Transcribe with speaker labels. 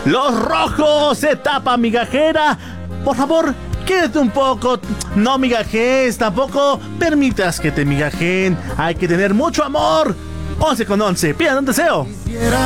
Speaker 1: Los rojos, etapa migajera. Por favor, quédate un poco. No migajes, tampoco permitas que te migajen. Hay que tener mucho amor. 11 con 11, pidan un deseo.
Speaker 2: Quisiera